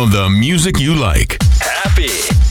Now the music you like. Happy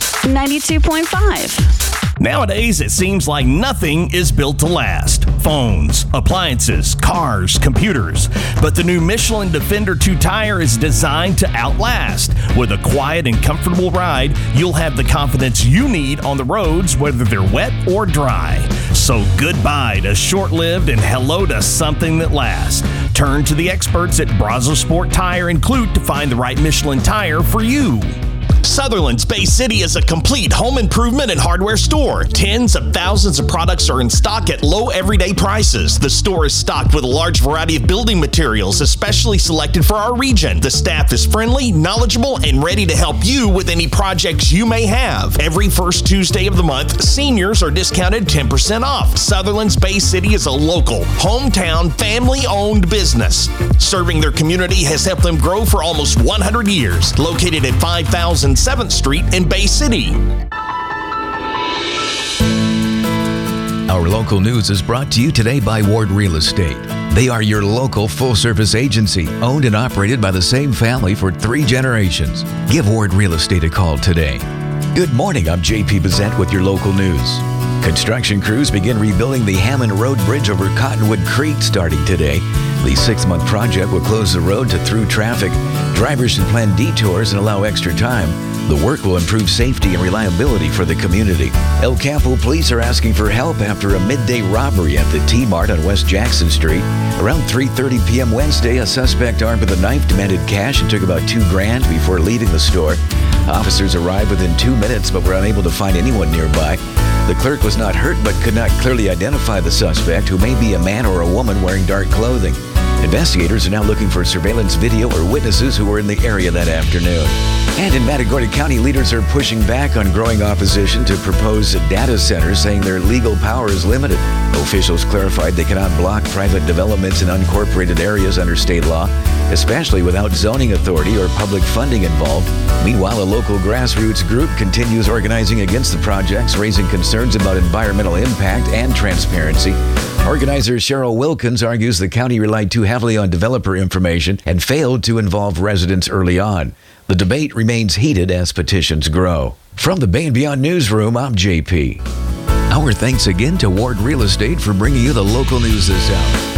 92.5. Nowadays, it seems like nothing is built to last. Phones, appliances, cars, computers. But the new Michelin Defender 2 tire is designed to outlast. With a quiet and comfortable ride, you'll have the confidence you need on the roads, whether they're wet or dry. So goodbye to short-lived and hello to something that lasts. Turn to the experts at Brazos Sport Tire and Clute to find the right Michelin tire for you. Sutherland's Bay City is a complete home improvement and hardware store. Tens of thousands of products are in stock at low everyday prices. The store is stocked with a large variety of building materials, especially selected for our region. The staff is friendly, knowledgeable, and ready to help you with any projects you may have. Every first Tuesday of the month, seniors are discounted 10% off. Sutherland's Bay City is a local, hometown, family-owned business. Serving their community has helped them grow for almost 100 years. Located at 5007th Street in Bay City. Our local news is brought to you today by Ward Real Estate. They are your local full-service agency, owned and operated by the same family for 3 generations. Give Ward Real Estate a call today. Good morning, I'm JP Bezant with your local news. Construction crews begin rebuilding the Hammond Road Bridge over Cottonwood Creek starting today. The 6-month project will close the road to through traffic. Drivers should plan detours and allow extra time. The work will improve safety and reliability for the community. El Campo police are asking for help after a midday robbery at the T-Mart on West Jackson Street. Around 3:30 p.m. Wednesday, a suspect armed with a knife demanded cash and took about $2,000 before leaving the store. Officers arrived within 2 minutes but were unable to find anyone nearby. The clerk was not hurt but could not clearly identify the suspect, who may be a man or a woman wearing dark clothing. Investigators are now looking for surveillance video or witnesses who were in the area that afternoon. And in Matagorda County, leaders are pushing back on growing opposition to proposed data centers, saying their legal power is limited. Officials clarified they cannot block private developments in unincorporated areas under state law, especially without zoning authority or public funding involved. Meanwhile, a local grassroots group continues organizing against the projects, raising concerns about environmental impact and transparency. Organizer Cheryl Wilkins argues the county relied too heavily on developer information and failed to involve residents early on. The debate remains heated as petitions grow. From the Bay and Beyond Newsroom, I'm JP. Our thanks again to Ward Real Estate for bringing you the local news this hour.